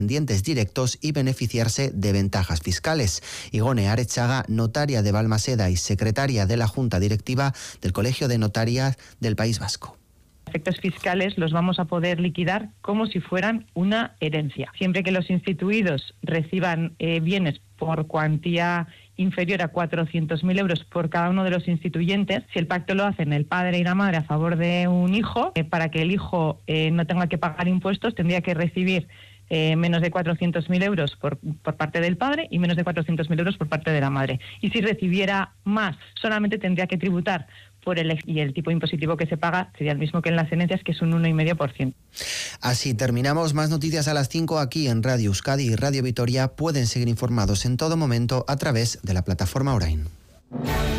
dientes directos y beneficiarse de ventajas fiscales. Igone Arechaga, notaria de Balmaseda y secretaria de la Junta Directiva del Colegio de Notarias del País Vasco. Efectos fiscales los vamos a poder liquidar como si fueran una herencia. Siempre que los instituidos reciban bienes por cuantía inferior a 400.000 euros por cada uno de los instituyentes, si el pacto lo hacen el padre y la madre a favor de un hijo, para que el hijo no tenga que pagar impuestos, tendría que recibir menos de 400.000 euros por parte del padre y menos de 400.000 euros por parte de la madre. Y si recibiera más, solamente tendría que tributar y el tipo impositivo que se paga sería el mismo que en las herencias, que es un 1,5%. Así terminamos. Más noticias a las 5 aquí en Radio Euskadi y Radio Vitoria. Pueden seguir informados en todo momento a través de la plataforma Orain.